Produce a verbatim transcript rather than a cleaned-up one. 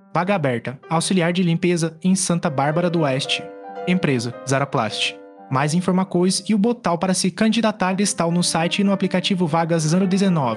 Vaga aberta, auxiliar de limpeza em Santa Bárbara do Oeste. Empresa, Zaraplast. Mais informações e o botão para se candidatar estão no site e no aplicativo Vagas zero dezenove.